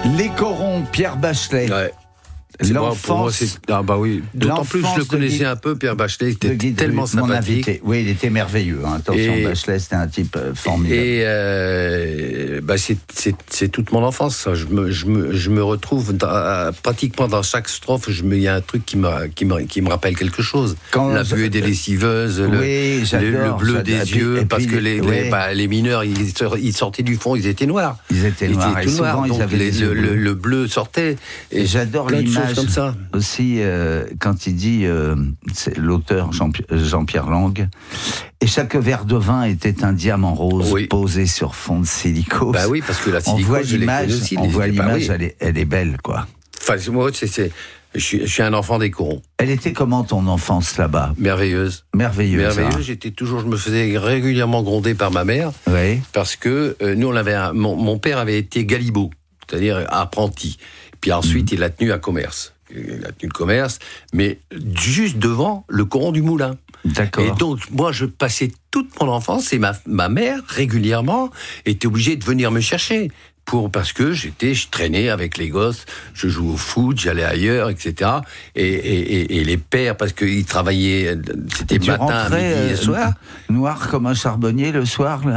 Les corons, Pierre Bachelet. Ouais. Pour moi, c'est... Ah bah oui. D'autant plus que je le connaissais un peu, Pierre Bachelet, il était tellement sympathique. Oui, il était merveilleux. Hein. Attention, Bachelet, c'était un type formidable. C'est toute mon enfance, ça. Je me retrouve pratiquement dans chaque strophe. Il y a un truc qui me rappelle quelque chose. La buée des lessiveuses, le bleu des yeux, parce que les mineurs, ils sortaient du fond, ils étaient noirs. Ils étaient noirs, et souvent, ils avaient le bleu sortait. Et j'adore l'image comme ça. Aussi, quand il dit, c'est l'auteur Jean-Pierre Lang, et chaque verre de vin était un diamant rose posé sur fond de silicose. Bah oui, parce que la silicose, on voit l'image, elle est belle, quoi. Enfin, moi, je suis un enfant des corons. Elle était comment ton enfance là-bas ? Merveilleuse. Merveilleuse. Hein. Je me faisais régulièrement gronder par ma mère, parce que nous, on avait mon père avait été galibot, c'est-à-dire apprenti. Puis ensuite, il a tenu un commerce. Il a tenu le commerce, mais juste devant le coron du moulin. D'accord. Et donc, moi, je passais toute mon enfance, et ma mère, régulièrement, était obligée de venir me chercher. Parce que je traînais avec les gosses, je jouais au foot, j'allais ailleurs, etc. Et les pères, parce qu'ils travaillaient, c'était matin, midi et soir. Noir comme un charbonnier le soir, là ?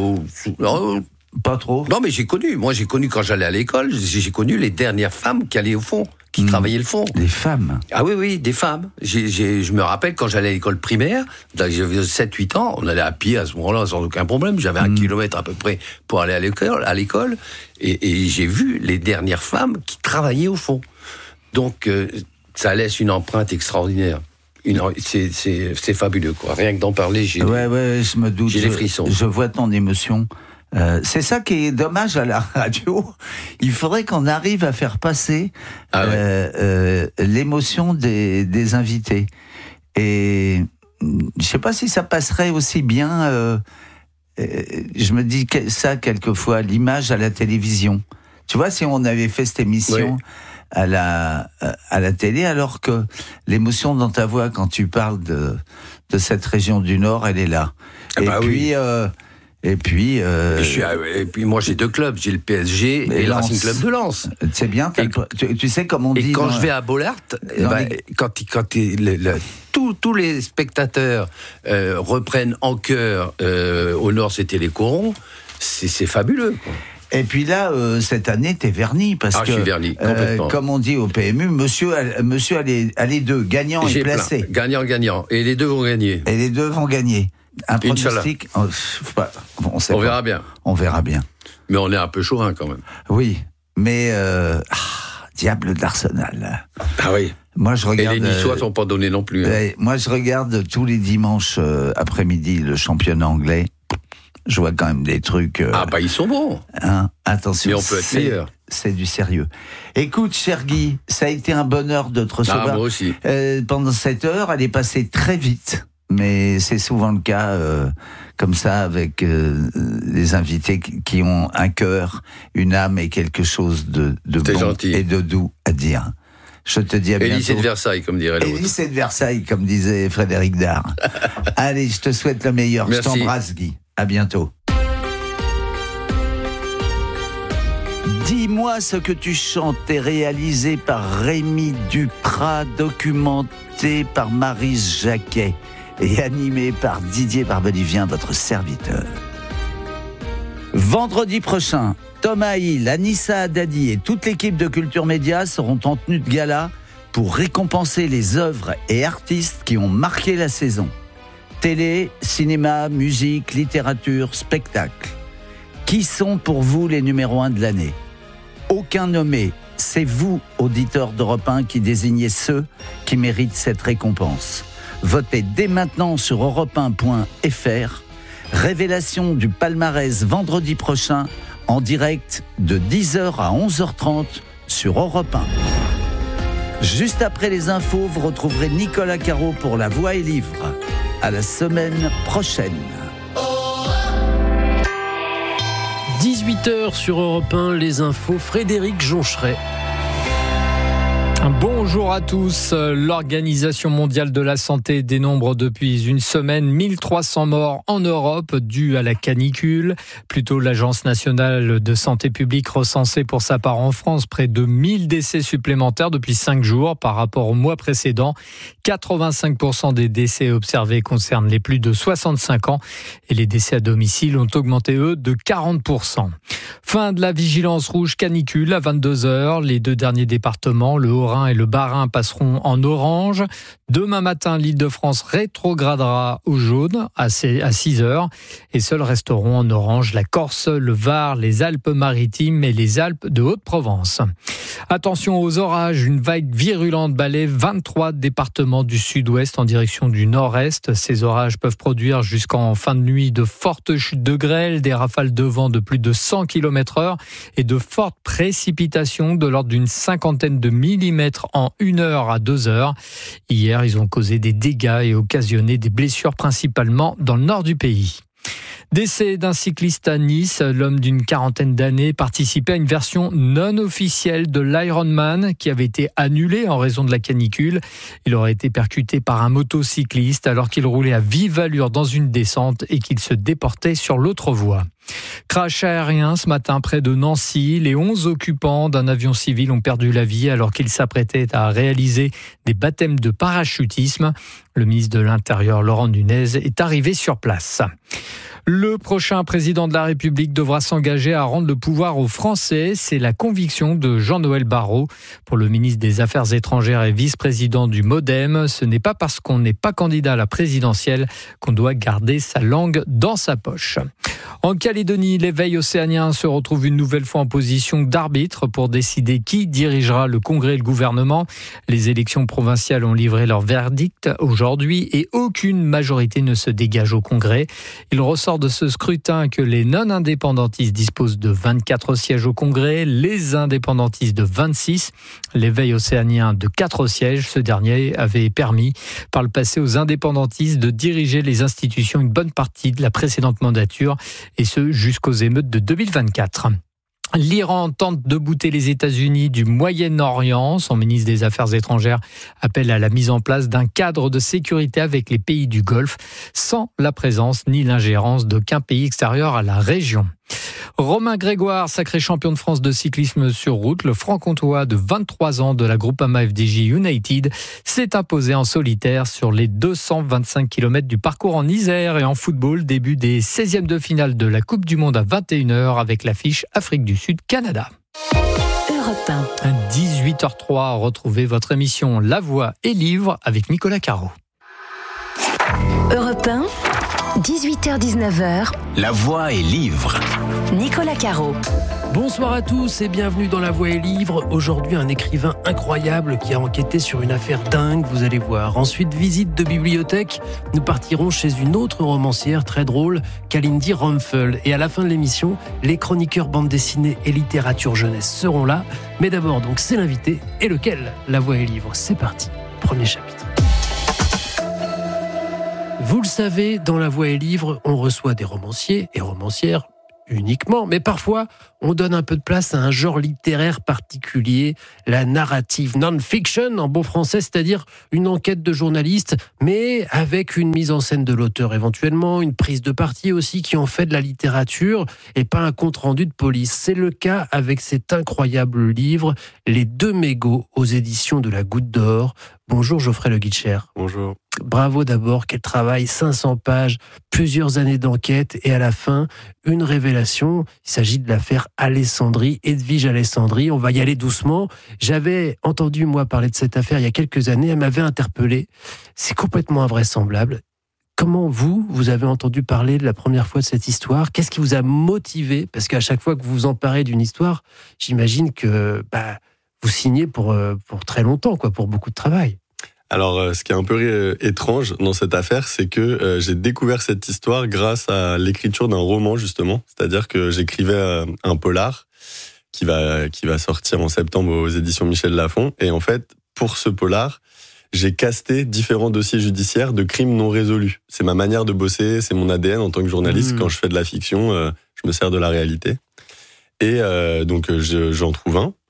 Pas trop. Non, mais j'ai connu quand j'allais à l'école, j'ai connu les dernières femmes qui allaient au fond, qui travaillaient le fond. Des femmes ? Ah oui, des femmes. Je me rappelle quand j'allais à l'école primaire, j'avais 7-8 ans, on allait à pied à ce moment-là sans aucun problème, j'avais 1 kilomètre à peu près pour aller à l'école, et j'ai vu les dernières femmes qui travaillaient au fond. Donc, ça laisse une empreinte extraordinaire. C'est fabuleux, quoi. Rien que d'en parler, je me doute. J'ai les frissons. Je vois ton émotion. C'est ça qui est dommage à la radio. Il faudrait qu'on arrive à faire passer l'émotion des invités. Et je sais pas si ça passerait aussi bien. Je me dis ça quelquefois, l'image à la télévision. Tu vois, si on avait fait cette émission à la télé, alors que l'émotion dans ta voix quand tu parles de cette région du Nord, elle est là. Et puis, moi j'ai 2 clubs, j'ai le PSG et le Racing Club de Lens. C'est bien, tu sais comme on dit... Et quand je vais à Bollaert, tous les spectateurs reprennent en chœur, au Nord c'était les corons, c'est fabuleux, quoi. Et puis là, cette année, t'es verni, parce que, je suis verni, complètement. Comme on dit au PMU, monsieur a les deux, gagnant et placé. Gagnant, et les deux vont gagner. Un pronostic, on verra bien. On verra bien. Mais on est un peu chauvin quand même. Oui, mais diable d'Arsenal. Ah oui. Moi, je regarde. Et les Niçois sont pas donnés non plus. Hein. Moi, je regarde tous les dimanches après-midi le championnat anglais. Je vois quand même des trucs. Ils sont bons. Attention. Mais on peut être meilleur. C'est du sérieux. Écoute, cher Guy, ça a été un bonheur de te recevoir. Moi aussi. Pendant cette heure, elle est passée très vite. Mais c'est souvent le cas comme ça avec les invités qui ont un cœur, une âme et quelque chose de bon gentil. Et de doux à dire. Je te dis à bientôt. Élysée de Versailles, comme dirait l'autre. Élysée de Versailles, comme disait Frédéric Dard. Allez, je te souhaite le meilleur. Merci. Je t'embrasse, Guy. À bientôt. Dis-moi ce que tu chantes est réalisé par Rémi Duprat, documenté par Maryse Jacquet et animé par Didier Barbelivien, votre serviteur. Vendredi prochain, Thomas Hill, Anissa Haddadi et toute l'équipe de Culture Média seront en tenue de gala pour récompenser les œuvres et artistes qui ont marqué la saison. Télé, cinéma, musique, littérature, spectacle. Qui sont pour vous les numéros 1 de l'année ? Aucun nommé. C'est vous, auditeurs d'Europe 1, qui désignez ceux qui méritent cette récompense. Votez dès maintenant sur europe1.fr. Révélation du palmarès vendredi prochain, en direct de 10h à 11h30 sur Europe 1. Juste après les infos, vous retrouverez Nicolas Caro pour La Voix et Livre. À la semaine prochaine. 18h sur Europe 1, les infos, Frédéric Joncheret. Bonjour à tous. L'Organisation mondiale de la santé dénombre depuis une semaine 1300 morts en Europe dues à la canicule. Plutôt, l'Agence nationale de santé publique recensait pour sa part en France près de 1000 décès supplémentaires depuis 5 jours par rapport au mois précédent. 85% des décès observés concernent les plus de 65 ans et les décès à domicile ont augmenté, eux, de 40%. Fin de la vigilance rouge canicule à 22h. Les 2 derniers départements, le Haut-Rhin et le Bas-Rhin, passeront en orange. Demain matin, l'Île-de-France rétrogradera au jaune à 6h et seuls resteront en orange la Corse, le Var, les Alpes-Maritimes et les Alpes de Haute-Provence. Attention aux orages, une vague virulente balaie 23 départements du sud-ouest en direction du nord-est. Ces orages peuvent produire jusqu'en fin de nuit de fortes chutes de grêle, des rafales de vent de plus de 100 km/h et de fortes précipitations de l'ordre d'une 50aine de millimètres en 1 heure à 2 heures. Hier, ils ont causé des dégâts et occasionné des blessures principalement dans le nord du pays. Décès d'un cycliste à Nice. L'homme d'une quarantaine d'années participait à une version non officielle de l'Ironman qui avait été annulée en raison de la canicule. Il aurait été percuté par un motocycliste alors qu'il roulait à vive allure dans une descente et qu'il se déportait sur l'autre voie. Crash aérien ce matin près de Nancy. Les 11 occupants d'un avion civil ont perdu la vie alors qu'ils s'apprêtaient à réaliser des baptêmes de parachutisme. Le ministre de l'Intérieur, Laurent Nunez, est arrivé sur place. Le prochain président de la République devra s'engager à rendre le pouvoir aux Français. C'est la conviction de Jean-Noël Barrot. Pour le ministre des Affaires étrangères et vice-président du MoDem, ce n'est pas parce qu'on n'est pas candidat à la présidentielle qu'on doit garder sa langue dans sa poche. En Calédonie, l'éveil océanien se retrouve une nouvelle fois en position d'arbitre pour décider qui dirigera le Congrès et le gouvernement. Les élections provinciales ont livré leur verdict aujourd'hui et aucune majorité ne se dégage au Congrès. Il ressort de ce scrutin que les non-indépendantistes disposent de 24 sièges au Congrès, les indépendantistes de 26, l'éveil océanien de 4 sièges. Ce dernier avait permis par le passé aux indépendantistes de diriger les institutions une bonne partie de la précédente mandature, et ce jusqu'aux émeutes de 2024. L'Iran tente de bouter les États-Unis du Moyen-Orient. Son ministre des Affaires étrangères appelle à la mise en place d'un cadre de sécurité avec les pays du Golfe, sans la présence ni l'ingérence d'aucun pays extérieur à la région. Romain Grégoire, sacré champion de France de cyclisme sur route, le franc-comtois de 23 ans de la Groupama FDJ United s'est imposé en solitaire sur les 225 km du parcours en Isère. Et en football, début des 16e de finale de la Coupe du Monde à 21h avec l'affiche Afrique du Sud-Canada. Europe 1. 18h03, retrouvez votre émission La Voix et Livre avec Nicolas Caro. Europe 1. 18h-19h, La Voix et Livre. Nicolas Caro. Bonsoir à tous et bienvenue dans La Voix et Livre. Aujourd'hui, un écrivain incroyable qui a enquêté sur une affaire dingue, vous allez voir. Ensuite, visite de bibliothèque. Nous partirons chez une autre romancière très drôle, Kalindi Rumpfel. Et à la fin de l'émission, les chroniqueurs bande dessinée et littérature jeunesse seront là. Mais d'abord, donc, c'est l'invité. Et lequel ? La Voix et Livre, c'est parti. Premier chapitre. Vous le savez, dans La Voix et Livre, on reçoit des romanciers et romancières uniquement, mais parfois on donne un peu de place à un genre littéraire particulier, la narrative non-fiction en bon français, c'est-à-dire une enquête de journaliste, mais avec une mise en scène de l'auteur éventuellement, une prise de parti aussi qui en fait de la littérature et pas un compte-rendu de police. C'est le cas avec cet incroyable livre, Les Deux mégots aux éditions de la Goutte d'Or. Bonjour Geoffrey Le Guicher. Bonjour. Bravo d'abord, quel travail, 500 pages, plusieurs années d'enquête et à la fin, une révélation. Il s'agit de l'affaire Alessandri, Edwige Alessandri. On va y aller doucement. J'avais entendu, moi, parler de cette affaire il y a quelques années. Elle m'avait interpellé. C'est complètement invraisemblable. Comment vous avez entendu parler de la première fois de cette histoire ? Qu'est-ce qui vous a motivé ? Parce qu'à chaque fois que vous vous emparez d'une histoire, j'imagine que vous signez pour très longtemps, pour beaucoup de travail. Alors, ce qui est un peu étrange dans cette affaire, c'est que j'ai découvert cette histoire grâce à l'écriture d'un roman, justement. C'est-à-dire que j'écrivais un polar qui va sortir en septembre aux éditions Michel Lafon. Et en fait, pour ce polar, j'ai casté différents dossiers judiciaires de crimes non résolus. C'est ma manière de bosser, c'est mon ADN en tant que journaliste. Quand je fais de la fiction, je me sers de la réalité. Et donc, j'en trouve un.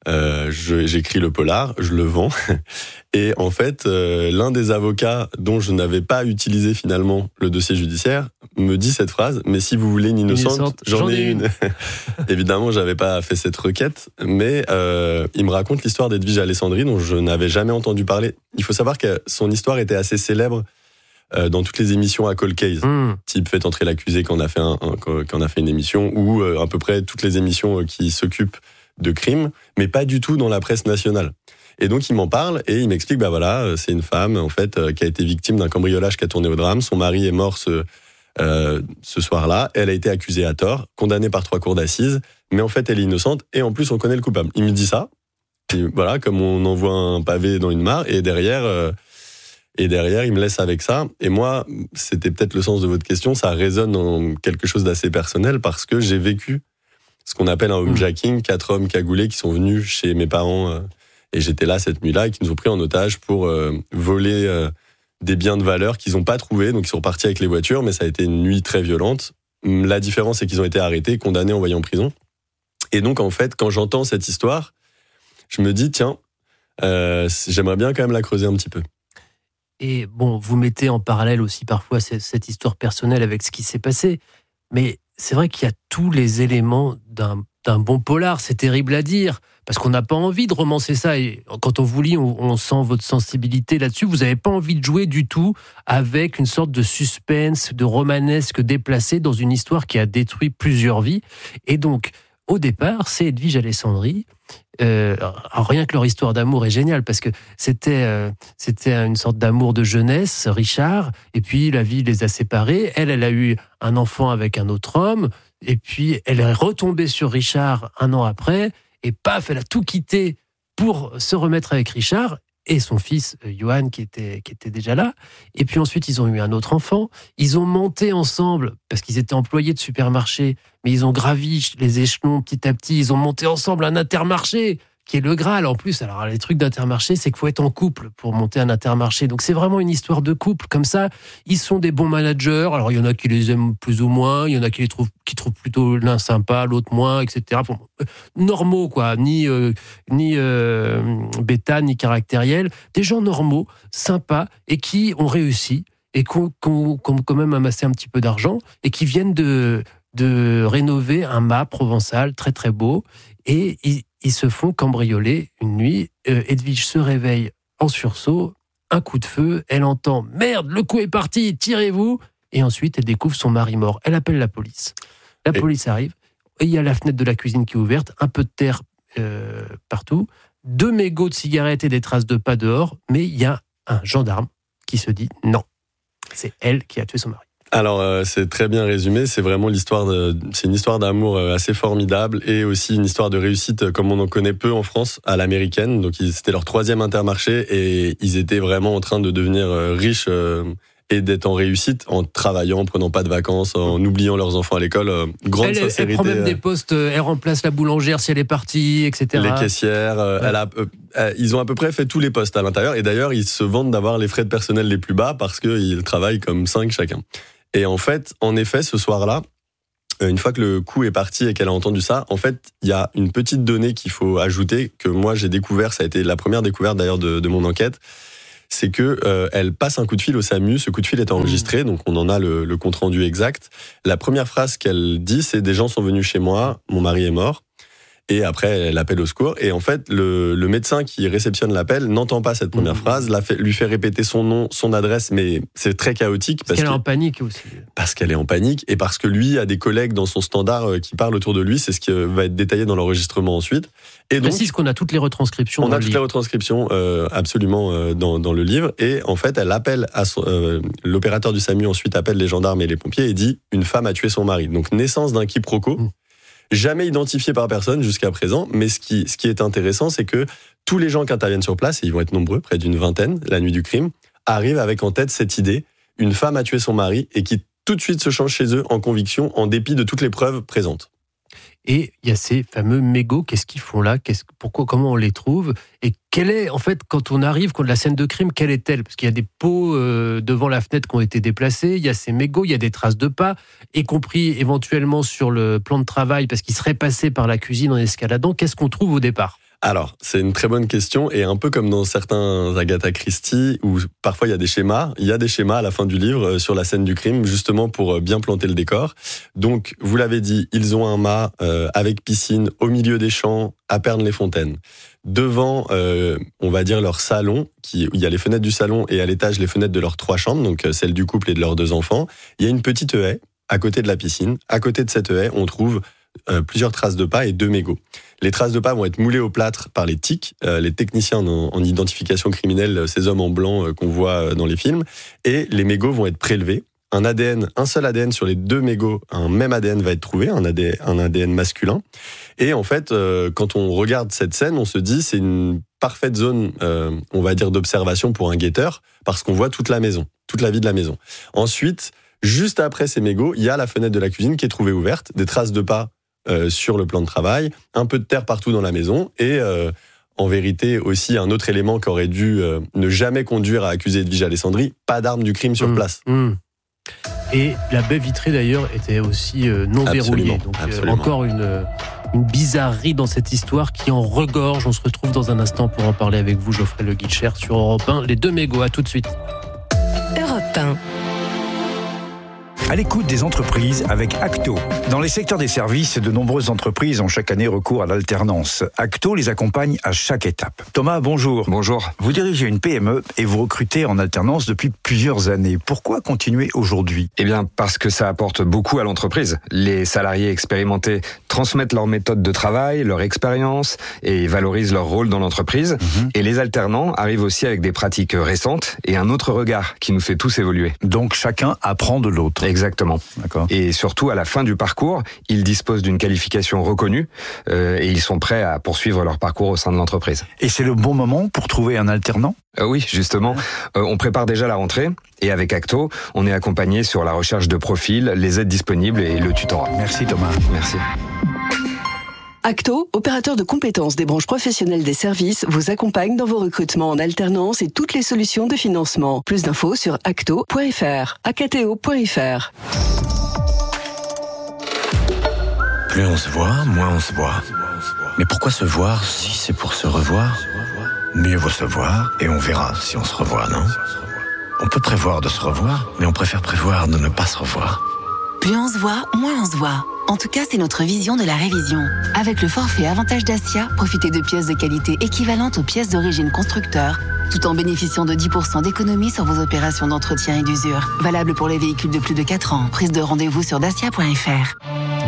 J'écris le polar, je le vends. Et en fait, l'un des avocats dont je n'avais pas utilisé finalement le dossier judiciaire me dit cette phrase, mais si vous voulez une innocente, j'en ai une. Évidemment, j'avais pas fait cette requête, mais il me raconte l'histoire d'Edwige Alessandri dont je n'avais jamais entendu parler. Il faut savoir que son histoire était assez célèbre dans toutes les émissions à Cold Case, type Faites entrer l'accusé quand on a fait une émission, ou à peu près toutes les émissions qui s'occupent de crimes, mais pas du tout dans la presse nationale. Et donc il m'en parle et il m'explique, c'est une femme en fait qui a été victime d'un cambriolage qui a tourné au drame. Son mari est mort ce soir-là. Elle a été accusée à tort, condamnée par 3 cours d'assises, mais en fait elle est innocente et en plus on connaît le coupable. Il me dit ça, et voilà, comme on envoie un pavé dans une mare, et derrière il me laisse avec ça. Et moi, c'était peut-être le sens de votre question, ça résonne dans quelque chose d'assez personnel parce que j'ai vécu ce qu'on appelle un homejacking, 4 hommes cagoulés qui sont venus chez mes parents, et j'étais là cette nuit-là, et qui nous ont pris en otage pour voler des biens de valeur qu'ils n'ont pas trouvés, donc ils sont partis avec les voitures, mais ça a été une nuit très violente. La différence, c'est qu'ils ont été arrêtés, condamnés, envoyés en prison. Et donc, en fait, quand j'entends cette histoire, je me dis, tiens, j'aimerais bien quand même la creuser un petit peu. Et bon, vous mettez en parallèle aussi parfois cette histoire personnelle avec ce qui s'est passé, mais c'est vrai qu'il y a tous les éléments d'un bon polar, c'est terrible à dire, parce qu'on n'a pas envie de romancer ça, et quand on vous lit, on sent votre sensibilité là-dessus, vous n'avez pas envie de jouer du tout avec une sorte de suspense, de romanesque déplacé dans une histoire qui a détruit plusieurs vies, et donc, au départ, c'est Edwige Alessandri. Rien que leur histoire d'amour est géniale parce que c'était une sorte d'amour de jeunesse, Richard, et puis la vie les a séparés. Elle a eu un enfant avec un autre homme, et puis elle est retombée sur Richard 1 an après, et paf, elle a tout quitté pour se remettre avec Richard et son fils Johan qui était déjà là. Et puis ensuite, ils ont eu un autre enfant. Ils ont monté ensemble, parce qu'ils étaient employés de supermarché, mais ils ont gravi les échelons petit à petit. Ils ont monté ensemble un Intermarché, qui est le Graal. En plus, alors les trucs d'Intermarché, c'est qu'il faut être en couple pour monter un Intermarché. Donc c'est vraiment une histoire de couple. Comme ça, ils sont des bons managers. Alors il y en a qui les aiment plus ou moins, il y en a qui trouvent plutôt l'un sympa, l'autre moins, etc. Bon, normaux, quoi. Ni bêta, ni caractériels. Des gens normaux, sympas, et qui ont réussi, et qui ont quand même amassé un petit peu d'argent, et qui viennent de rénover un mât provençal très très beau. Et ils se font cambrioler une nuit. Edwige se réveille en sursaut, un coup de feu, elle entend « Merde, le coup est parti, tirez-vous !» Et ensuite, elle découvre son mari mort. Elle appelle la police. La police arrive, et il y a la fenêtre de la cuisine qui est ouverte, un peu de terre partout, 2 mégots de cigarettes et des traces de pas dehors, mais il y a un gendarme qui se dit « Non, c'est elle qui a tué son mari ». Alors, c'est très bien résumé. C'est vraiment c'est une histoire d'amour assez formidable et aussi une histoire de réussite comme on en connaît peu en France, à l'américaine. Donc, c'était leur 3e Intermarché et ils étaient vraiment en train de devenir riches et d'être en réussite en travaillant, en prenant pas de vacances, en oubliant leurs enfants à l'école. Grande sincérité. Elle prend même des postes, elle remplace la boulangère si elle est partie, etc. Les caissières, ils ont à peu près fait tous les postes à l'intérieur. Et d'ailleurs, ils se vantent d'avoir les frais de personnel les plus bas parce qu'ils travaillent comme 5 chacun. Et en fait, ce soir-là, une fois que le coup est parti et qu'elle a entendu ça, en fait, il y a une petite donnée qu'il faut ajouter, que moi j'ai découvert, ça a été la première découverte d'ailleurs de mon enquête, c'est que elle passe un coup de fil au SAMU, ce coup de fil est enregistré, donc on en a le compte-rendu exact. La première phrase qu'elle dit, c'est « Des gens sont venus chez moi, mon mari est mort ». Et après, elle appelle au secours. Et en fait, le médecin qui réceptionne l'appel n'entend pas cette première phrase, lui fait répéter son nom, son adresse, mais c'est très chaotique. Parce qu'elle est en panique aussi. Parce qu'elle est en panique et parce que lui a des collègues dans son standard qui parlent autour de lui. C'est ce qui va être détaillé dans l'enregistrement ensuite. Et donc, précise qu'on a toutes les retranscriptions. On a toutes les retranscriptions absolument dans le livre. Et en fait, elle appelle l'opérateur du SAMU ensuite appelle les gendarmes et les pompiers et dit une femme a tué son mari. Donc naissance d'un quiproquo. Jamais identifié par personne jusqu'à présent, mais ce qui est intéressant, c'est que tous les gens qui interviennent sur place, et ils vont être nombreux, près d'une vingtaine, la nuit du crime, arrivent avec en tête cette idée, une femme a tué son mari, et qui tout de suite se change chez eux en conviction, en dépit de toutes les preuves présentes. Et il y a ces fameux mégots, qu'est-ce qu'ils font là ? Comment on les trouve ? Et quelle est, en fait, quand on arrive, quand la scène de crime, quelle est-elle ? Parce qu'il y a des pots devant la fenêtre qui ont été déplacés, il y a ces mégots, il y a des traces de pas, y compris éventuellement sur le plan de travail, parce qu'il serait passé par la cuisine en escaladant. Qu'est-ce qu'on trouve au départ ? Alors, c'est une très bonne question, et un peu comme dans certains Agatha Christie, où parfois il y a des schémas à la fin du livre sur la scène du crime, justement pour bien planter le décor. Donc, vous l'avez dit, ils ont un mât avec piscine au milieu des champs, à Pernes-les-Fontaines. Devant, on va dire, leur salon, il y a les fenêtres du salon, et à l'étage, les fenêtres de leurs 3 chambres, donc celle du couple et de leurs 2 enfants. Il y a une petite haie à côté de la piscine. À côté de cette haie, on trouve plusieurs traces de pas et 2 mégots. Les traces de pas vont être moulées au plâtre par les TIC, les techniciens en identification criminelle, ces hommes en blanc qu'on voit dans les films, et les mégots vont être prélevés. Un seul ADN sur les 2 mégots, un même ADN va être trouvé, un ADN masculin. Et en fait, quand on regarde cette scène, on se dit c'est une parfaite zone, on va dire, d'observation pour un guetteur, parce qu'on voit toute la maison, toute la vie de la maison. Ensuite, juste après ces mégots, il y a la fenêtre de la cuisine qui est trouvée ouverte, des traces de pas sur le plan de travail, un peu de terre partout dans la maison, et en vérité aussi un autre élément qui aurait dû ne jamais conduire à accuser Edwige Alessandri, pas d'arme du crime sur place. Et la baie vitrée d'ailleurs était aussi non verrouillée. Donc encore une bizarrerie dans cette histoire qui en regorge. On se retrouve dans un instant pour en parler avec vous, Geoffrey Le Guilcher, sur Europe 1. Les 2 mégots, à tout de suite. Europe 1. À l'écoute des entreprises avec Acto. Dans les secteurs des services, de nombreuses entreprises ont chaque année recours à l'alternance. Acto les accompagne à chaque étape. Thomas, bonjour. Bonjour. Vous dirigez une PME et vous recrutez en alternance depuis plusieurs années. Pourquoi continuer aujourd'hui ? Eh bien, parce que ça apporte beaucoup à l'entreprise. Les salariés expérimentés transmettent leur méthode de travail, leur expérience et valorisent leur rôle dans l'entreprise. Et les alternants arrivent aussi avec des pratiques récentes et un autre regard qui nous fait tous évoluer. Donc chacun apprend de l'autre. Exactement. D'accord. Et surtout, à la fin du parcours, ils disposent d'une qualification reconnue et ils sont prêts à poursuivre leur parcours au sein de l'entreprise. Et c'est le bon moment pour trouver un alternant ? Oui, justement. On prépare déjà la rentrée et avec Acto, on est accompagné sur la recherche de profils, les aides disponibles et le tutorat. Merci Thomas. Merci. Acto, opérateur de compétences des branches professionnelles des services, vous accompagne dans vos recrutements en alternance et toutes les solutions de financement. Plus d'infos sur acto.fr, acto.fr. Plus on se voit, moins on se voit. Mais pourquoi se voir si c'est pour se revoir ? Mieux vaut se voir et on verra si on se revoit, non ? On peut prévoir de se revoir, mais on préfère prévoir de ne pas se revoir. Plus on se voit, moins on se voit. En tout cas, c'est notre vision de la révision. Avec le forfait Avantage Dacia, profitez de pièces de qualité équivalentes aux pièces d'origine constructeur, tout en bénéficiant de 10% d'économie sur vos opérations d'entretien et d'usure. Valable pour les véhicules de plus de 4 ans. Prise de rendez-vous sur dacia.fr.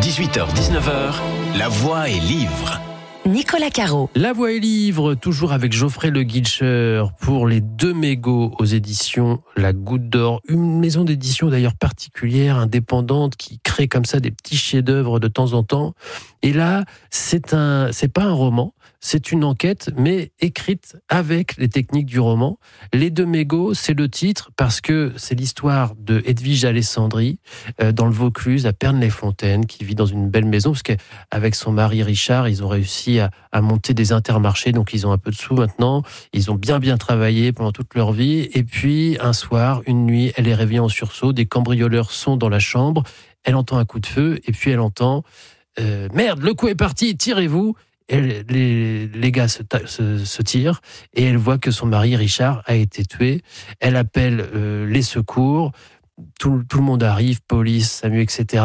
18h-19h, La Voix est livre. Nicolas Caro. La Voix est livre, toujours avec Geoffrey Le Guilcher pour les 2 mégots aux éditions La Goutte d'Or. Une maison d'édition d'ailleurs particulière, indépendante, qui crée comme ça des petits chefs-d'œuvre de temps en temps. Et là, c'est pas un roman, c'est une enquête, mais écrite avec les techniques du roman. Les 2 mégots, c'est le titre parce que c'est l'histoire de Edwige Alessandri dans le Vaucluse, à Pernes-les-Fontaines, qui vit dans une belle maison, parce qu'avec son mari Richard, ils ont réussi à monter des intermarchés, donc ils ont un peu de sous maintenant. Ils ont bien travaillé pendant toute leur vie. Et puis, un soir, une nuit, elle est réveillée en sursaut, des cambrioleurs sont dans la chambre, elle entend un coup de feu, et puis elle entend merde, le coup est parti, tirez-vous. Et les gars se tirent et elle voit que son mari Richard a été tué. Elle appelle les secours, tout le monde arrive, police, SAMU, etc.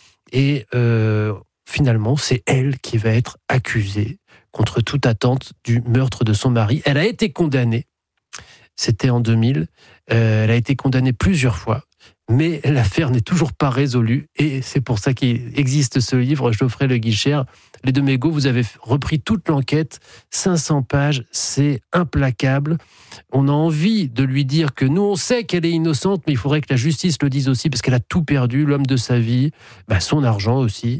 Et finalement, c'est elle qui va être accusée contre toute attente du meurtre de son mari. Elle a été condamnée, c'était en 2000, elle a été condamnée plusieurs fois. Mais l'affaire n'est toujours pas résolue et c'est pour ça qu'il existe ce livre, Geoffrey Le Guilcher. Les 2 mégots, vous avez repris toute l'enquête, 500 pages, c'est implacable. On a envie de lui dire que nous, on sait qu'elle est innocente, mais il faudrait que la justice le dise aussi parce qu'elle a tout perdu, l'homme de sa vie, son argent aussi.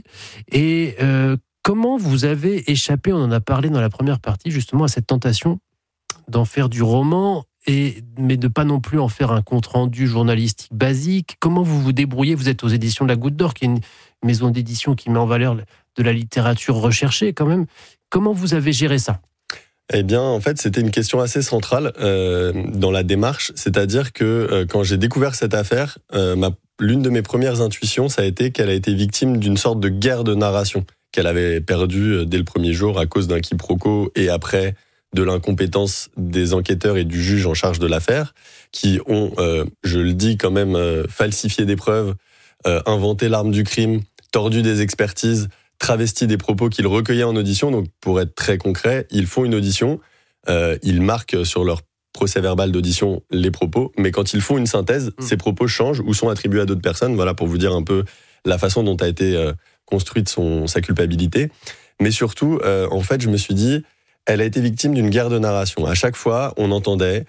Et comment vous avez échappé, on en a parlé dans la première partie, justement, à cette tentation d'en faire du roman, mais de pas non plus en faire un compte-rendu journalistique basique. Comment vous vous débrouillez ? Vous êtes aux éditions de La Goutte d'Or, qui est une maison d'édition qui met en valeur de la littérature recherchée quand même. Comment vous avez géré ça ? Eh bien, en fait, c'était une question assez centrale dans la démarche. C'est-à-dire que quand j'ai découvert cette affaire, l'une de mes premières intuitions, ça a été qu'elle a été victime d'une sorte de guerre de narration qu'elle avait perdu dès le premier jour à cause d'un quiproquo et après de l'incompétence des enquêteurs et du juge en charge de l'affaire, qui ont, je le dis quand même, falsifié des preuves, inventé l'arme du crime, tordu des expertises, travesti des propos qu'ils recueillaient en audition. Donc, pour être très concret, ils font une audition, ils marquent sur leur procès-verbal d'audition les propos, mais quand ils font une synthèse, ces propos changent ou sont attribués à d'autres personnes. Voilà, pour vous dire un peu la façon dont a été construite sa culpabilité. Mais surtout, en fait, je me suis dit, elle a été victime d'une guerre de narration. À chaque fois, on entendait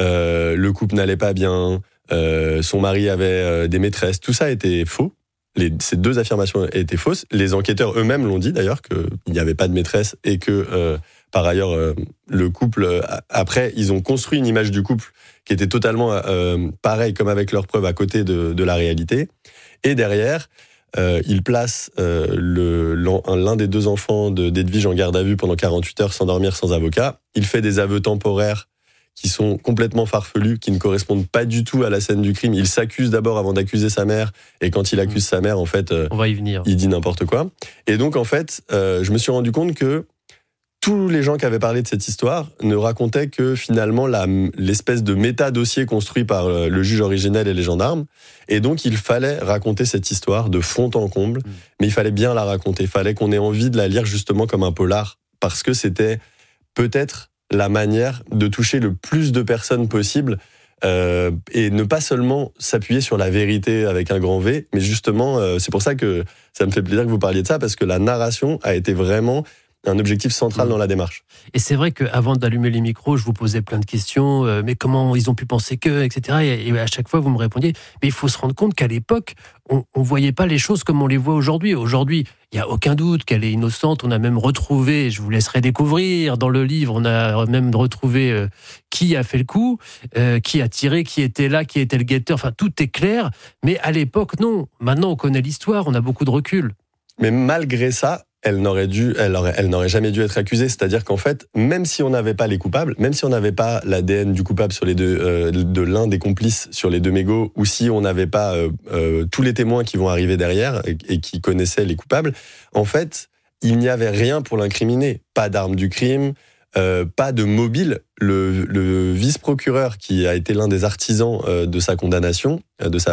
le couple n'allait pas bien, son mari avait des maîtresses. Tout ça était faux. Ces deux affirmations étaient fausses. Les enquêteurs eux-mêmes l'ont dit d'ailleurs, qu'il n'y avait pas de maîtresse et que, par ailleurs, le couple, après, ils ont construit une image du couple qui était totalement pareille, comme avec leurs preuves, à côté de la réalité. Et derrière, il place l'un des deux enfants d'Edwige en garde à vue pendant 48 heures sans dormir, sans avocat. Il fait des aveux temporaires qui sont complètement farfelus, qui ne correspondent pas du tout à la scène du crime. Il s'accuse d'abord avant d'accuser sa mère, et quand il accuse sa mère, en fait, on va y venir. Il dit n'importe quoi. Et donc, en fait, je me suis rendu compte que tous les gens qui avaient parlé de cette histoire ne racontaient que finalement l'espèce de méta-dossier construit par le juge originel et les gendarmes. Et donc, il fallait raconter cette histoire de fond en comble, mais il fallait bien la raconter. Il fallait qu'on ait envie de la lire justement comme un polar, parce que c'était peut-être la manière de toucher le plus de personnes possible et ne pas seulement s'appuyer sur la vérité avec un grand V, mais justement, c'est pour ça que ça me fait plaisir que vous parliez de ça, parce que la narration a été vraiment un objectif central dans la démarche. Et c'est vrai qu'avant d'allumer les micros, je vous posais plein de questions, mais comment ils ont pu penser que, etc. Et à chaque fois, vous me répondiez, mais il faut se rendre compte qu'à l'époque, on ne voyait pas les choses comme on les voit aujourd'hui. Aujourd'hui, il n'y a aucun doute qu'elle est innocente. On a même retrouvé, je vous laisserai découvrir dans le livre, on a même retrouvé qui a fait le coup, qui a tiré, qui était là, qui était le guetteur. Enfin, tout est clair. Mais à l'époque, non. Maintenant, on connaît l'histoire, on a beaucoup de recul. Mais malgré ça, elle n'aurait jamais dû être accusée. C'est-à-dire qu'en fait, même si on n'avait pas les coupables, même si on n'avait pas l'ADN du coupable sur les deux, de l'un des complices sur les deux mégots, ou si on n'avait pas tous les témoins qui vont arriver derrière et qui connaissaient les coupables, en fait, il n'y avait rien pour l'incriminer. Pas d'arme du crime, pas de mobile. Le vice-procureur, qui a été l'un des artisans de sa condamnation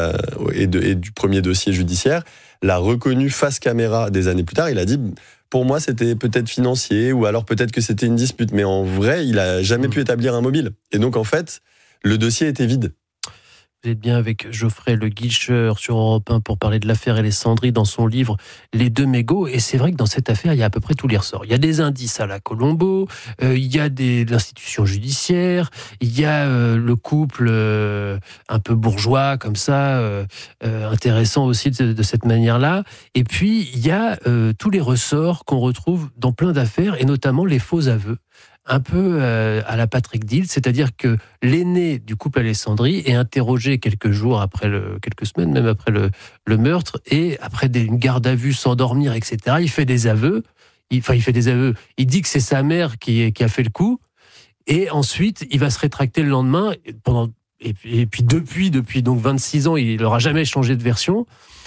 et du premier dossier judiciaire, l'a reconnu face caméra des années plus tard. Il a dit, pour moi, c'était peut-être financier, ou alors peut-être que c'était une dispute, mais en vrai, il n'a jamais pu établir un mobile. Et donc, en fait, le dossier était vide. Vous êtes bien avec Geoffrey Le Guicheur sur Europe 1 pour parler de l'affaire Alessandri dans son livre Les deux mégots. Et c'est vrai que dans cette affaire, il y a à peu près tous les ressorts. Il y a des indices à la Colombo, il y a l'institution judiciaire, il y a le couple un peu bourgeois comme ça, intéressant aussi de cette manière-là. Et puis, il y a tous les ressorts qu'on retrouve dans plein d'affaires, et notamment les faux aveux. Un peu à la Patrick Deal, c'est-à-dire que l'aîné du couple Alessandri est interrogé quelques semaines même après le meurtre, et après une garde à vue sans dormir, etc. Il fait des aveux. Il dit que c'est sa mère qui a fait le coup, et ensuite il va se rétracter le lendemain. Et puis depuis donc 26 ans, il n'aura jamais changé de version.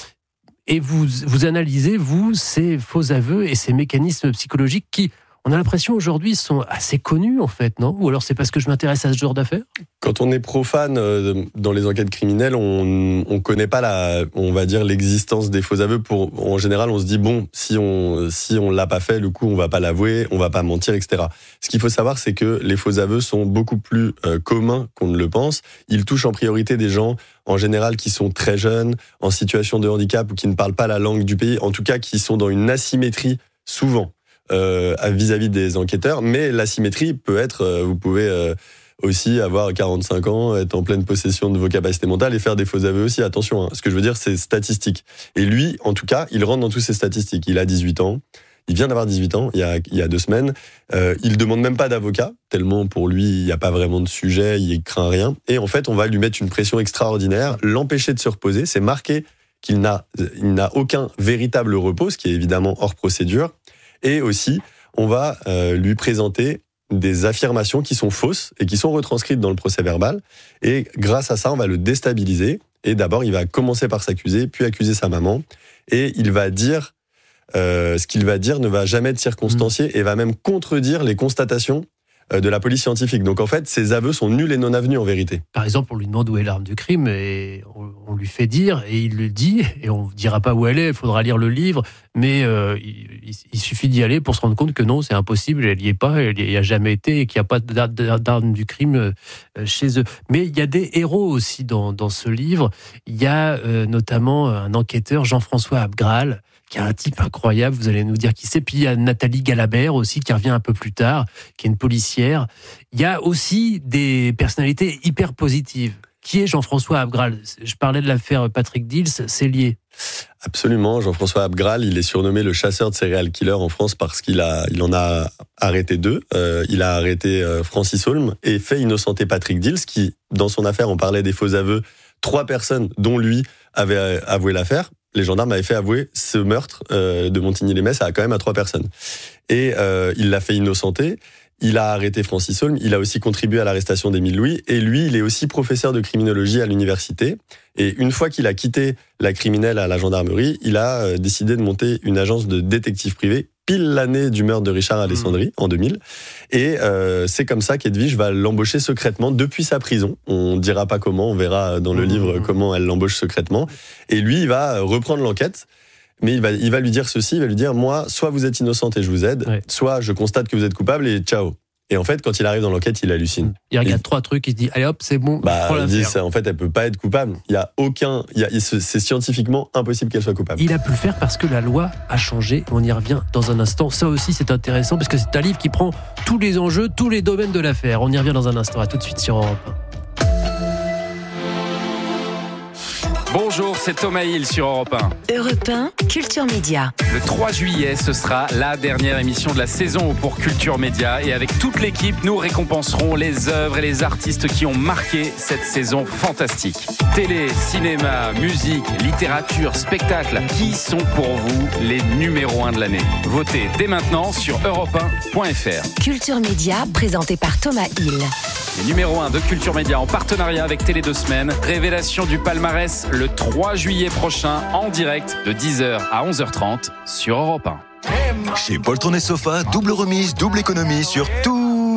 Et vous analysez, ces faux aveux et ces mécanismes psychologiques qui, on a l'impression aujourd'hui, sont assez connus en fait, non ? Ou alors c'est parce que je m'intéresse à ce genre d'affaires ? Quand on est profane dans les enquêtes criminelles, on connaît pas on va dire l'existence des faux aveux. En général, on se dit bon, si on l'a pas fait, le coup on va pas l'avouer, on va pas mentir, etc. Ce qu'il faut savoir, c'est que les faux aveux sont beaucoup plus communs qu'on ne le pense. Ils touchent en priorité des gens en général qui sont très jeunes, en situation de handicap ou qui ne parlent pas la langue du pays, en tout cas qui sont dans une asymétrie souvent. Vis-à-vis des enquêteurs, mais l'asymétrie peut être, vous pouvez aussi avoir 45 ans, être en pleine possession de vos capacités mentales et faire des faux aveux aussi, attention, ce que je veux dire c'est statistique. Et lui, en tout cas, il rentre dans toutes ces statistiques. Il a 18 ans, il vient d'avoir 18 ans, il y a 2 semaines, il demande même pas d'avocat, tellement pour lui, il n'y a pas vraiment de sujet, il craint rien, et en fait, on va lui mettre une pression extraordinaire, l'empêcher de se reposer, c'est marqué qu'il n'a aucun véritable repos, ce qui est évidemment hors procédure. Et aussi, on va lui présenter des affirmations qui sont fausses et qui sont retranscrites dans le procès-verbal. Et grâce à ça, on va le déstabiliser. Et d'abord, il va commencer par s'accuser, puis accuser sa maman. Et il va dire ce qu'il va dire ne va jamais être circonstancié et va même contredire les constatations de la police scientifique. Donc en fait, ses aveux sont nuls et non avenus en vérité. Par exemple, on lui demande où est l'arme du crime et on lui fait dire et il le dit et on ne dira pas où elle est, il faudra lire le livre, mais il suffit d'y aller pour se rendre compte que non, c'est impossible, elle n'y est pas, elle n'y a jamais été et qu'il n'y a pas d'arme du crime chez eux. Mais il y a des héros aussi dans ce livre. Il y a notamment un enquêteur, Jean-François Abgral, qui est un type incroyable, vous allez nous dire qui c'est. Puis il y a Nathalie Galabert aussi, qui revient un peu plus tard, qui est une policière. Il y a aussi des personnalités hyper positives. Qui est Jean-François Abgral ? Je parlais de l'affaire Patrick Dils, c'est lié. Absolument, Jean-François Abgral, il est surnommé le chasseur de serial killers en France parce qu'il en a arrêté 2. Il a arrêté Francis Holm et fait innocenter Patrick Dils, qui, dans son affaire, on parlait des faux aveux, 3 personnes, dont lui, avaient avoué l'affaire. Les gendarmes avaient fait avouer ce meurtre de Montigny-les-Metz quand même à 3 personnes. Et il l'a fait innocenter. Il a arrêté Francis Holm. Il a aussi contribué à l'arrestation d'Émile Louis. Et lui, il est aussi professeur de criminologie à l'université. Et une fois qu'il a quitté la criminelle à la gendarmerie, il a décidé de monter une agence de détectives privés, pile l'année du meurtre de Richard Alessandri, en 2000. Et c'est comme ça qu'Edwige va l'embaucher secrètement depuis sa prison. On ne dira pas comment, on verra dans le livre comment elle l'embauche secrètement. Et lui, il va reprendre l'enquête. Mais il va lui dire ceci, il va lui dire, moi, soit vous êtes innocente et je vous aide, soit je constate que vous êtes coupable et ciao. Et en fait, quand il arrive dans l'enquête, il hallucine. Il regarde 3 trucs, il se dit, allez hop, c'est bon, il dit, en fait, elle peut pas être coupable. C'est scientifiquement impossible qu'elle soit coupable. Il a pu le faire parce que la loi a changé. On y revient dans un instant. Ça aussi, c'est intéressant parce que c'est un livre qui prend tous les enjeux, tous les domaines de l'affaire. On y revient dans un instant. À tout de suite sur Europe 1. Bonjour, c'est Thomas Hill sur Europe 1. Europe 1, Culture Média. Le 3 juillet, ce sera la dernière émission de la saison pour Culture Média. Et avec toute l'équipe, nous récompenserons les œuvres et les artistes qui ont marqué cette saison fantastique. Télé, cinéma, musique, littérature, spectacle. Qui sont pour vous les numéros 1 de l'année ? Votez dès maintenant sur europe1.fr. Culture Média, présenté par Thomas Hill. Les numéros 1 de Culture Média en partenariat avec Télé 2 Semaines. Révélation du palmarès le 3 juillet prochain en direct de 10h à 11h30 sur Europe 1. Chez Poltron et Sofa, double remise, double économie sur tous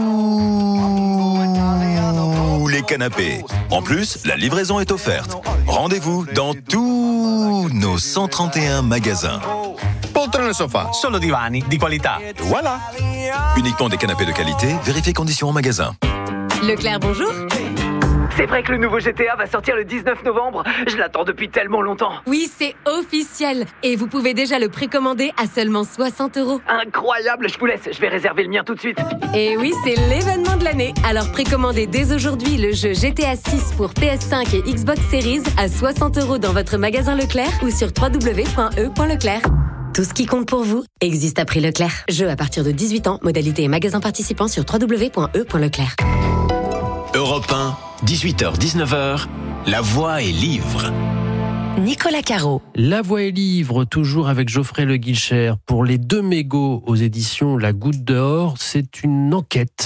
les canapés. En plus, la livraison est offerte. Rendez-vous dans tous nos 131 magasins. Poltron e Sofa, solo divani di qualità. Voilà. Uniquement des canapés de qualité, vérifiez conditions en magasin. Leclerc, bonjour. C'est vrai que le nouveau GTA va sortir le 19 novembre. Je l'attends depuis tellement longtemps. Oui, c'est officiel. Et vous pouvez déjà le précommander à seulement 60 €. Incroyable, je vous laisse. Je vais réserver le mien tout de suite. Et oui, c'est l'événement de l'année. Alors précommandez dès aujourd'hui le jeu GTA 6 pour PS5 et Xbox Series à 60 € dans votre magasin Leclerc ou sur www.e.leclerc. Tout ce qui compte pour vous existe à prix Leclerc. Jeu à partir de 18 ans, modalité et magasin participants sur www.e.leclerc. Europe 1, 18h-19h, La Voix et Livre. Nicolas Caro. La Voix et Livre, toujours avec Geoffrey Le Guilcher. Pour les 2 mégots aux éditions La Goutte d'Or, c'est une enquête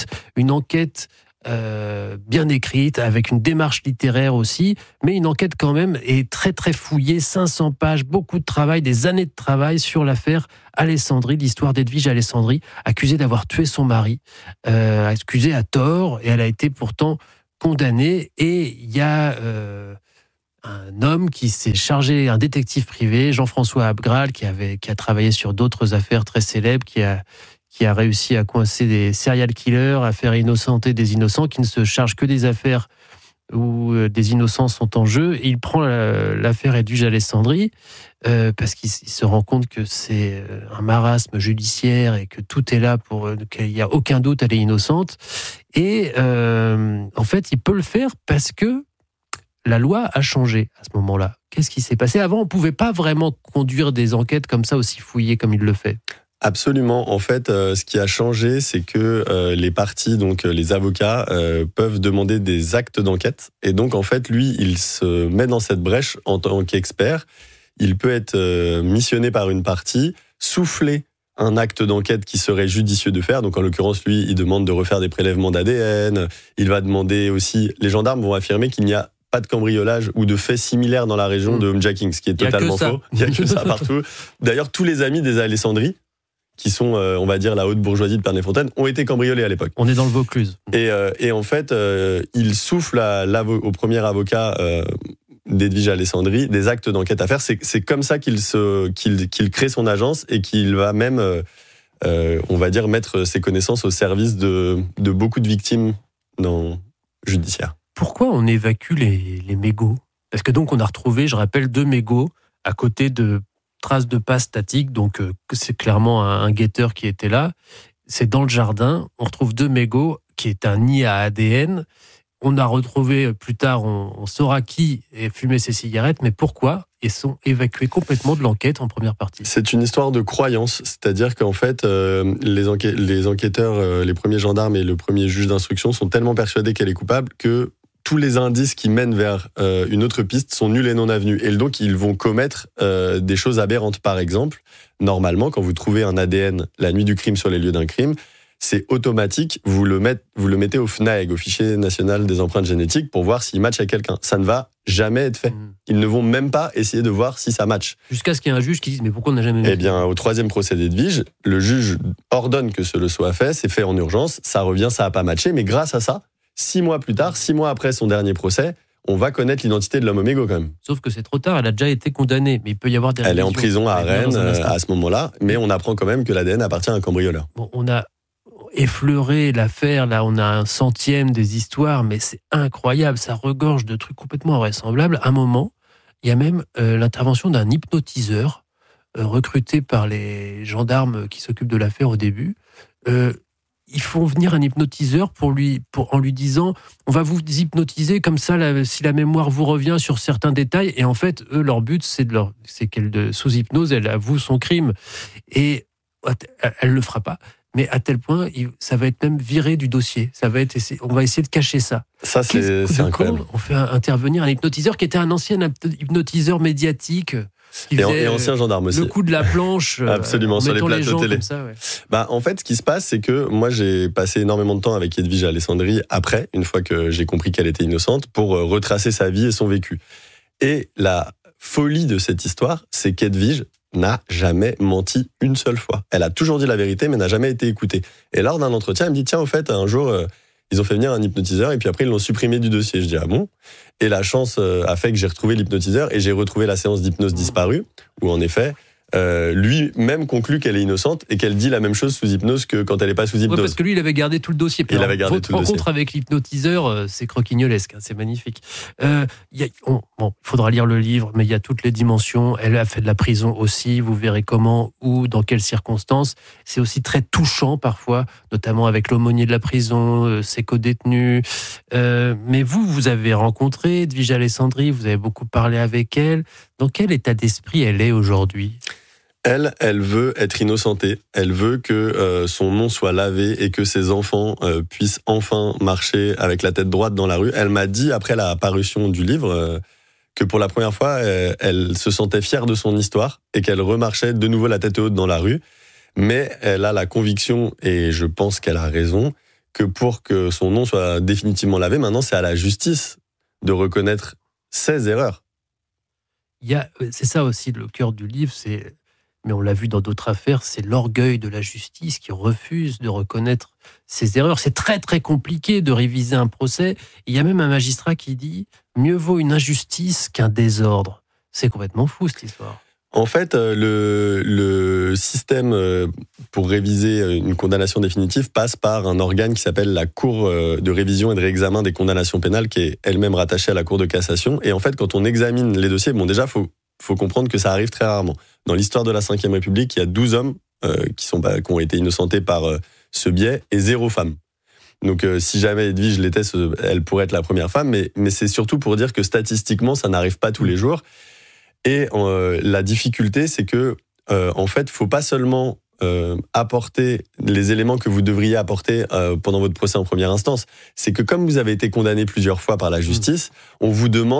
bien écrite, avec une démarche littéraire aussi, mais une enquête quand même est très très fouillée, 500 pages, beaucoup de travail, des années de travail sur l'affaire Alessandri, l'histoire d'Edwige Alessandri, accusée d'avoir tué son mari, accusée à tort, et elle a été pourtant condamnée. Et il y a un homme qui s'est chargé, un détective privé, Jean-François Abgral, qui a travaillé sur d'autres affaires très célèbres, qui a réussi à coincer des serial killers, à faire innocenter des innocents, qui ne se chargent que des affaires où des innocents sont en jeu. Et il prend l'affaire Edwige Alessandri parce qu'il se rend compte que c'est un marasme judiciaire et que tout est là pour qu'il n'y a aucun doute, elle est innocente. Et en fait, il peut le faire parce que la loi a changé à ce moment-là. Qu'est-ce qui s'est passé ? Avant, on ne pouvait pas vraiment conduire des enquêtes comme ça, aussi fouillées comme il le fait. Absolument. En fait, ce qui a changé, c'est que les parties, donc les avocats, peuvent demander des actes d'enquête. Et donc, en fait, lui, il se met dans cette brèche en tant qu'expert. Il peut être missionné par une partie, souffler un acte d'enquête qui serait judicieux de faire. Donc, en l'occurrence, lui, il demande de refaire des prélèvements d'ADN. Il va demander aussi... Les gendarmes vont affirmer qu'il n'y a pas de cambriolage ou de faits similaires dans la région de homejacking, ce qui est totalement faux. Il y a que ça partout. D'ailleurs, tous les amis des Alessandri, qui sont, on va dire, la haute bourgeoisie de Pernay-Fontaine, ont été cambriolés à l'époque. On est dans le Vaucluse. Et en fait, il souffle au premier avocat d'Edwige Alessandri des actes d'enquête à faire. C'est comme ça qu'il crée son agence et qu'il va même, on va dire, mettre ses connaissances au service de beaucoup de victimes judiciaires. Pourquoi on évacue les mégots ? Parce que donc on a retrouvé, je rappelle, 2 mégots à côté de traces de pas statiques, donc c'est clairement un guetteur qui était là. C'est dans le jardin, on retrouve 2 mégots qui est un nid à ADN. On a retrouvé plus tard, on saura qui fumait ses cigarettes, mais pourquoi ils sont évacués complètement de l'enquête en première partie. C'est une histoire de croyance, c'est-à-dire qu'en fait, les enquêteurs, les premiers gendarmes et le premier juge d'instruction sont tellement persuadés qu'elle est coupable que tous les indices qui mènent vers une autre piste sont nuls et non avenus. Et donc, ils vont commettre des choses aberrantes. Par exemple, normalement, quand vous trouvez un ADN la nuit du crime sur les lieux d'un crime, c'est automatique, vous le mettez au FNAEG, au Fichier National des Empreintes Génétiques, pour voir s'il match à quelqu'un. Ça ne va jamais être fait. Ils ne vont même pas essayer de voir si ça match. Jusqu'à ce qu'il y ait un juge qui dise « mais pourquoi on n'a jamais mis ?» Eh bien, au 3e procès d'Edwige, le juge ordonne que cela soit fait, c'est fait en urgence, ça revient, ça n'a pas matché, mais grâce à ça, 6 mois plus tard, 6 mois après son dernier procès, on va connaître l'identité de l'homme au mégot quand même. Sauf que c'est trop tard, elle a déjà été condamnée, mais il peut y avoir des Elle est en prison à Rennes à ce moment-là, mais on apprend quand même que l'ADN appartient à un cambrioleur. Bon, on a effleuré l'affaire, là on a un centième des histoires, mais c'est incroyable, ça regorge de trucs complètement invraisemblables. À un moment, il y a même l'intervention d'un hypnotiseur recruté par les gendarmes qui s'occupent de l'affaire au début. Ils font venir un hypnotiseur en lui disant « on va vous hypnotiser comme ça, si la mémoire vous revient sur certains détails ». Et en fait, eux, leur but, c'est qu'elle, sous hypnose, elle avoue son crime. Et elle ne le fera pas. Mais à tel point, ça va être même viré du dossier. On va essayer de cacher ça. Ça, c'est incroyable. On fait intervenir un hypnotiseur qui était un ancien hypnotiseur médiatique. Et ancien gendarme aussi. Le coup de la planche. Absolument, sur les plateaux télé. Comme ça, ouais. En fait, ce qui se passe, c'est que moi, j'ai passé énormément de temps avec Edwige Alessandri après, une fois que j'ai compris qu'elle était innocente, pour retracer sa vie et son vécu. Et la folie de cette histoire, c'est qu'Edwige n'a jamais menti une seule fois. Elle a toujours dit la vérité, mais n'a jamais été écoutée. Et lors d'un entretien, elle me dit, tiens, au fait, un jour, ils ont fait venir un hypnotiseur, et puis après, ils l'ont supprimé du dossier. Je dis, ah bon ? Et la chance a fait que j'ai retrouvé l'hypnotiseur, et j'ai retrouvé la séance d'hypnose disparue, où en effet, lui-même conclut qu'elle est innocente et qu'elle dit la même chose sous hypnose que quand elle n'est pas sous hypnose. Ouais, parce que lui, il avait gardé tout le dossier. Il avait gardé tout le dossier. Votre rencontre avec l'hypnotiseur, c'est croquignolesque, c'est magnifique. Il faudra lire le livre, mais il y a toutes les dimensions. Elle a fait de la prison aussi, vous verrez comment, où, dans quelles circonstances. C'est aussi très touchant parfois, notamment avec l'aumônier de la prison, ses co-détenus. Mais vous avez rencontré Edwige Alessandri, vous avez beaucoup parlé avec elle. Dans quel état d'esprit elle est aujourd'hui ? Elle veut être innocentée. Elle veut que son nom soit lavé et que ses enfants puissent enfin marcher avec la tête droite dans la rue. Elle m'a dit, après la parution du livre, que pour la première fois, elle se sentait fière de son histoire et qu'elle remarchait de nouveau la tête haute dans la rue. Mais elle a la conviction, et je pense qu'elle a raison, que pour que son nom soit définitivement lavé, maintenant c'est à la justice de reconnaître ses erreurs. C'est ça aussi le cœur du livre, mais on l'a vu dans d'autres affaires, c'est l'orgueil de la justice qui refuse de reconnaître ses erreurs. C'est très très compliqué de réviser un procès. Il y a même un magistrat qui dit « mieux vaut une injustice qu'un désordre ». C'est complètement fou cette histoire. En fait, le système pour réviser une condamnation définitive passe par un organe qui s'appelle la Cour de révision et de réexamen des condamnations pénales, qui est elle-même rattachée à la Cour de cassation. Et en fait, quand on examine les dossiers, déjà, faut comprendre que ça arrive très rarement. Dans l'histoire de la Ve République, il y a 12 hommes qui ont été innocentés par ce biais et 0 femme. Donc, si jamais Edwige l'était, elle pourrait être la première femme, mais c'est surtout pour dire que statistiquement, ça n'arrive pas tous les jours. Et la difficulté, c'est que, en fait, faut pas seulement apporter les éléments que vous devriez apporter pendant votre procès en première instance. C'est que comme vous avez été condamné plusieurs fois par la justice, on vous demande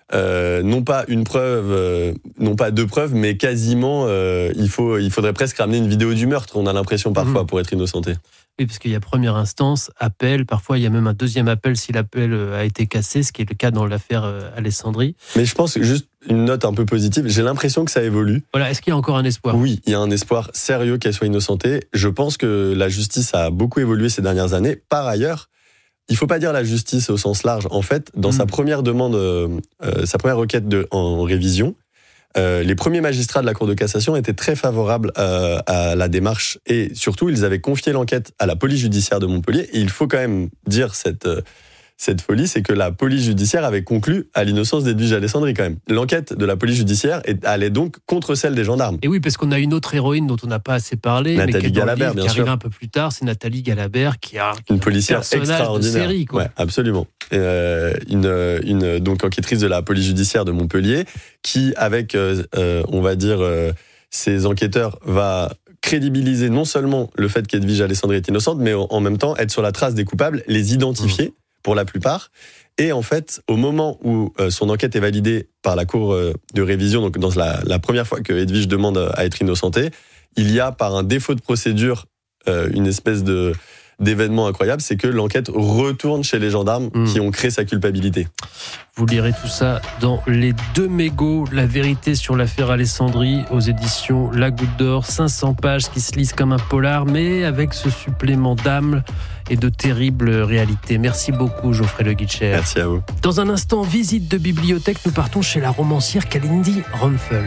non pas une preuve, non pas deux preuves, mais quasiment, il faudrait presque ramener une vidéo du meurtre, on a l'impression parfois, pour être innocenté. Oui, parce qu'il y a première instance, appel, parfois il y a même un deuxième appel si l'appel a été cassé, ce qui est le cas dans l'affaire Alessandri. Mais je pense, juste une note un peu positive, j'ai l'impression que ça évolue. Voilà, est-ce qu'il y a encore un espoir ? Oui, il y a un espoir sérieux qu'elle soit innocentée. Je pense que la justice a beaucoup évolué ces dernières années. Par ailleurs, il ne faut pas dire la justice au sens large. En fait, dans sa première demande, sa première requête en révision, les premiers magistrats de la Cour de cassation étaient très favorables à la démarche et surtout, ils avaient confié l'enquête à la police judiciaire de Montpellier. Et il faut quand même dire cette folie, c'est que la police judiciaire avait conclu à l'innocence d'Edwige Alessandri quand même. L'enquête de la police judiciaire allait donc contre celle des gendarmes. Et oui, parce qu'on a une autre héroïne dont on n'a pas assez parlé, Nathalie Galabert, bien qui sûr. arrive un peu plus tard, c'est Nathalie Galabert qui a une policière extraordinaire. De série, quoi. Ouais, absolument. Une donc enquêtrice de la police judiciaire de Montpellier qui, avec, on va dire, ses enquêteurs, va crédibiliser non seulement le fait qu'Edwige Alessandri est innocente, mais en même temps être sur la trace des coupables, les identifier pour la plupart. Et en fait, au moment où son enquête est validée par la Cour de révision, donc dans la première fois que Edwige demande à être innocentée, il y a par un défaut de procédure une espèce d'événement incroyable, c'est que l'enquête retourne chez les gendarmes qui ont créé sa culpabilité. Vous lirez tout ça dans Les Deux Mégots, la vérité sur l'affaire Alessandri, aux éditions La Goutte d'Or, 500 pages qui se lisent comme un polar, mais avec ce supplément d'âme et de terribles réalités. Merci beaucoup, Geoffrey Le Guicher. Merci à vous. Dans un instant, visite de bibliothèque, nous partons chez la romancière Kalindi Rumpel.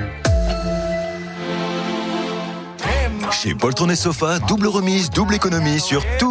Chez Poltron et Sofa, double remise, double économie sur tous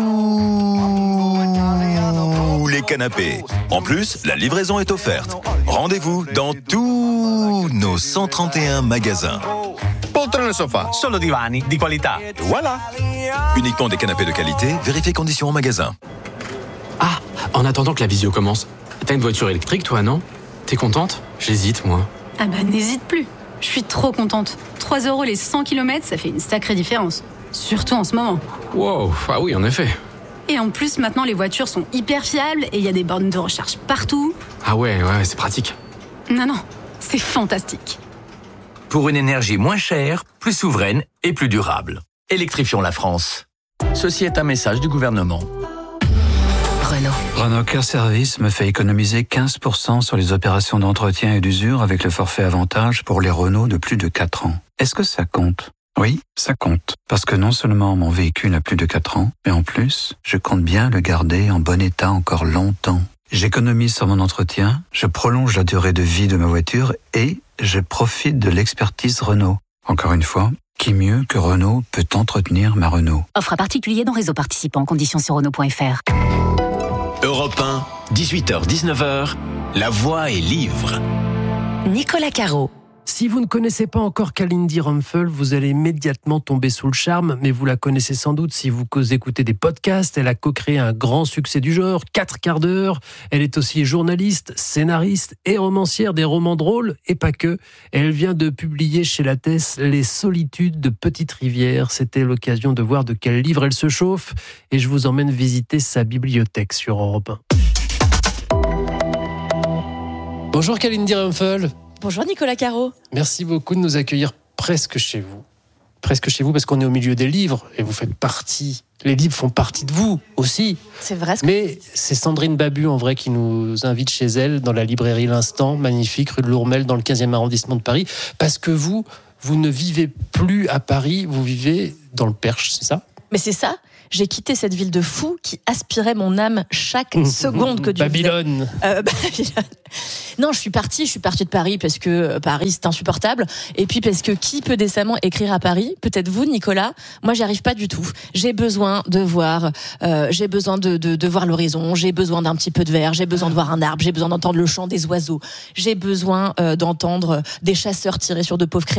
les canapés. En plus, la livraison est offerte. Rendez-vous dans tous nos 131 magasins. Poltrone e Sofa, solo divani di qualità. Voilà. Uniquement des canapés de qualité, vérifiez conditions en magasin. Ah, en attendant que la visio commence, t'as une voiture électrique toi, non ? T'es contente ? J'hésite, moi. Ah bah n'hésite plus. Je suis trop contente. 3 € les 100 km, ça fait une sacrée différence. Surtout en ce moment. Wow, ah oui, en effet. Et en plus, maintenant, les voitures sont hyper fiables et il y a des bornes de recharge partout. Ah ouais, c'est pratique. Non, c'est fantastique. Pour une énergie moins chère, plus souveraine et plus durable. Électrifions la France. Ceci est un message du gouvernement. Renault Care Service me fait économiser 15% sur les opérations d'entretien et d'usure avec le forfait avantage pour les Renault de plus de 4 ans. Est-ce que ça compte ? Oui, ça compte. Parce que non seulement mon véhicule a plus de 4 ans, mais en plus, je compte bien le garder en bon état encore longtemps. J'économise sur mon entretien, je prolonge la durée de vie de ma voiture et je profite de l'expertise Renault. Encore une fois, qui mieux que Renault peut entretenir ma Renault ? Offre à particulier dans réseau participant, conditions sur Renault.fr. Europe 1, 18h-19h, La Voix est livre. Nicolas Caro. Si vous ne connaissez pas encore Kalindi Rumpel, vous allez immédiatement tomber sous le charme, mais vous la connaissez sans doute si vous écoutez des podcasts. Elle a co-créé un grand succès du genre, 4 quarts d'heure. Elle est aussi journaliste, scénariste et romancière des romans drôles, et pas que. Elle vient de publier chez Lattès Les Solitudes de Petite Rivière. C'était l'occasion de voir de quel livre elle se chauffe, et je vous emmène visiter sa bibliothèque sur Europe 1. Bonjour Kalindi Rumpel. Bonjour Nicolas Caro. Merci beaucoup de nous accueillir presque chez vous. Presque chez vous parce qu'on est au milieu des livres et vous faites partie. Les livres font partie de vous aussi. C'est vrai. Mais c'est Sandrine Babu en vrai qui nous invite chez elle dans la librairie L'Instant, magnifique, rue de Lourmel dans le 15e arrondissement de Paris. Parce que vous ne vivez plus à Paris, vous vivez dans le Perche, c'est ça ? Mais c'est ça. J'ai quitté cette ville de fous qui aspirait mon âme chaque seconde que Dieu Babylone. Babylone. Non, je suis partie de Paris parce que Paris c'est insupportable et puis parce que qui peut décemment écrire à Paris ? Peut-être vous, Nicolas. Moi, j'y arrive pas du tout. J'ai besoin de voir, de voir l'horizon. J'ai besoin d'un petit peu de verre. J'ai besoin de voir un arbre. J'ai besoin d'entendre le chant des oiseaux. J'ai besoin d'entendre des chasseurs tirer sur de pauvres créatures.